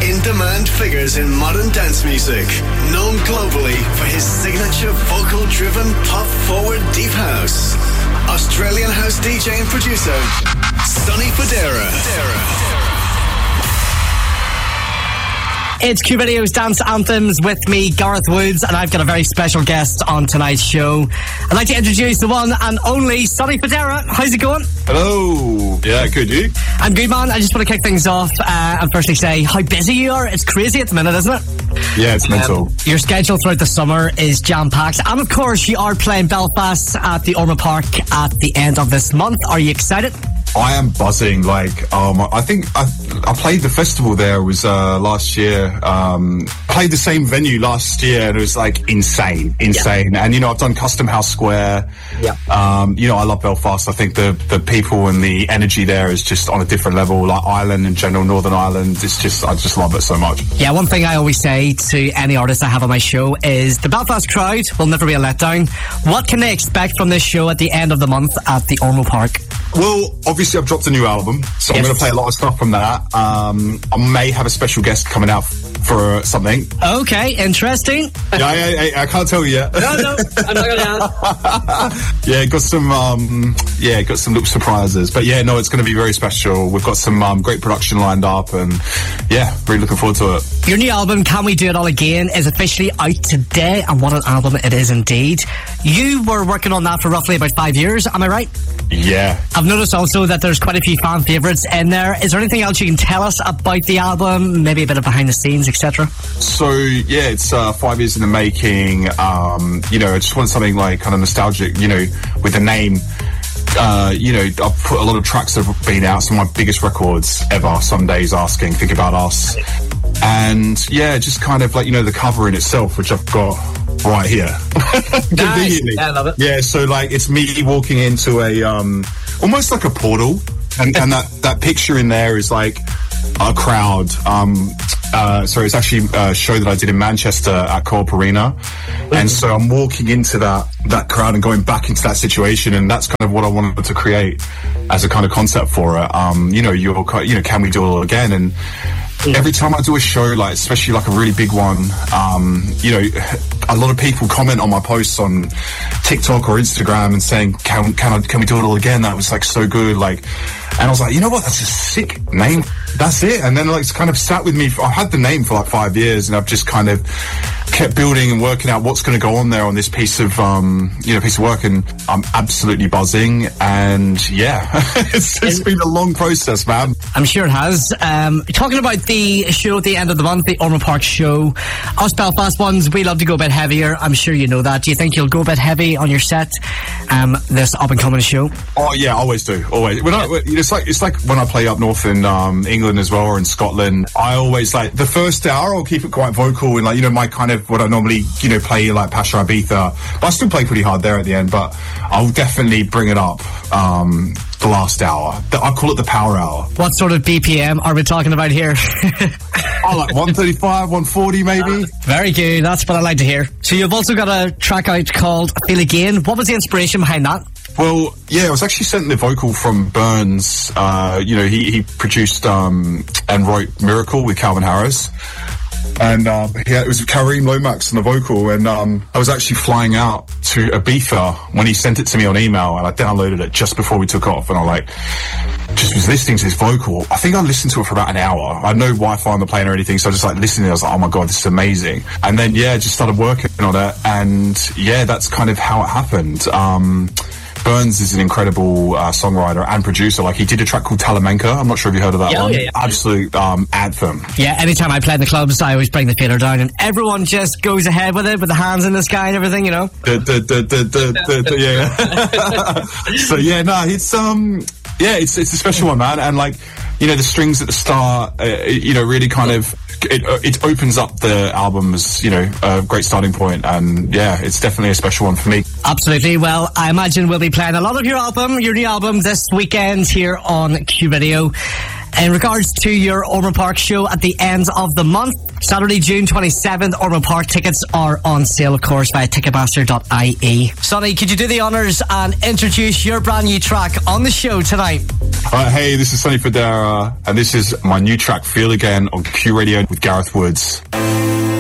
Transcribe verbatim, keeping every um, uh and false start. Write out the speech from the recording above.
in-demand figures in modern dance music, known globally for his signature vocal-driven pop-forward deep house. Australian house D J and producer, Sonny Fodera. It's Q Radio's Dance Anthems with me, Gareth Woods, and I've got a very special guest on tonight's show. I'd like to introduce the one and only Sonny Fodera. How's it going? Hello. Yeah, good, you? I'm good, man. I just want to kick things off uh, and firstly say how busy you are. It's crazy at the minute, isn't it? Yeah, it's mental. Um, your schedule throughout the summer is jam-packed. And of course, you are playing Belfast at the Ormeau Park at the end of this month. Are you excited? I am buzzing. Like, um, I think I, I played the festival there was uh, last year. Um, played the same venue last year, and it was like insane, insane. Yeah. And you know, I've done Custom House Square. Yeah. Um, you know, I love Belfast. I think the the people and the energy there is just on a different level. Like Ireland in general, Northern Ireland. It's just, I just love it so much. Yeah. One thing I always say to any artist I have on my show is the Belfast crowd will never be a letdown. What can they expect from this show at the end of the month at the Ormeau Park? Well, obviously I've dropped a new album, so yes. I'm going to play a lot of stuff from that. Um, I may have a special guest coming out f- for something. Okay, interesting. Yeah, I, I, I can't tell you yet. No, no, I'm not going to ask. Yeah, got some, um, yeah, got some little surprises. But yeah, no, it's going to be very special. We've got some um, great production lined up, and yeah, really looking forward to it. Your new album, Can We Do It All Again, is officially out today, and what an album it is indeed. You were working on that for roughly about five years, am I right? Yeah. I've noticed also that there's quite a few fan favourites in there. Is there anything else you can tell us about the album? Maybe a bit of behind the scenes, et cetera? So, yeah, it's uh, five years in the making. Um, you know, I just want something like kind of nostalgic, you know, with the name. Uh, you know, I've put a lot of tracks that have been out, some of my biggest records ever. Some Days Asking, Think About Us. And, yeah, just kind of like, you know, the cover in itself, which I've got right here. Conveniently. Yeah, I love it. Yeah, so like it's me walking into a um almost like a portal, and, and that that picture in there is like a crowd. Um uh sorry, it's actually a show that I did in Manchester at Co-op Arena, and so I'm walking into that that crowd and going back into that situation, and that's kind of what I wanted to create as a kind of concept for it. Um you know, you're you know, can we do it all again? And every time I do a show, like especially like a really big one, um, you know, a lot of people comment on my posts on TikTok or Instagram and saying, "Can can I can we do it all again?" That was like so good, like. And I was like, you know what? That's a sick name. That's it. And then like it's kind of sat with me. For, I've had the name for like five years, and I've just kind of kept building and working out what's going to go on there on this piece of um, you know piece of work. And I'm absolutely buzzing. And yeah, it's, it's been a long process, man. I'm sure it has. Um, talking about the show at the end of the month, the Ormeau Park show. Us Belfast ones, we love to go a bit heavier. I'm sure you know that. Do you think you'll go a bit heavy on your set? Um, this up and coming show. Oh yeah, I always do. Always. When I, it's like it's like when I play up north in um, England as well, or in Scotland. I always like the first hour. I'll keep it quite vocal and like you know my kind of what I normally you know play like Pasha Ibiza. But I still play pretty hard there at the end. But I'll definitely bring it up. Um, the last hour. I call it the power hour. What sort of B P M are we talking about here? Oh, like one thirty-five, one forty maybe. Uh, very good. That's what I like to hear. So you've also got a track out called Feel Again. What was the inspiration behind that? Well, yeah, I was actually sent the vocal from Burns. Uh, you know, he, he produced um, and wrote Miracle with Calvin Harris. And um, yeah, it was Kareem Lomax on the vocal, and um, I was actually flying out to Ibiza when he sent it to me on email, and I downloaded it just before we took off, and I like just was listening to his vocal. I think I listened to it for about an hour. I had no Wi-Fi on the plane or anything, so I just like listening. I was like, oh my god, this is amazing. And then yeah, just started working on it, and yeah, that's kind of how it happened. Um, Burns is an incredible uh, songwriter and producer. Like, he did a track called Talamanca. I'm not sure if you heard of that yeah, one. Yeah, yeah. Absolute um, anthem. Yeah, anytime I play in the clubs, I always bring the fader down, and everyone just goes ahead with it, with the hands in the sky and everything, you know? Da, da, da, da, da, da, da, yeah. So, yeah, no, it's, um, yeah, it's, it's a special one, man. And, like, you know, the strings at the start, uh, you know, really kind of, it, it opens up the album as, you know, a great starting point. And, yeah, it's definitely a special one for me. Absolutely. Well, I imagine we'll be playing a lot of your album, your new album this weekend here on Q Radio. In regards to your Ormeau Park show at the end of the month, Saturday, June twenty-seventh, Ormeau Park tickets are on sale, of course, via ticketmaster dot I E. Sonny, could you do the honours and introduce your brand new track on the show tonight? Uh, hey, this is Sonny Fodera, and this is my new track, Feel Again, on Q Radio with Gareth Woods.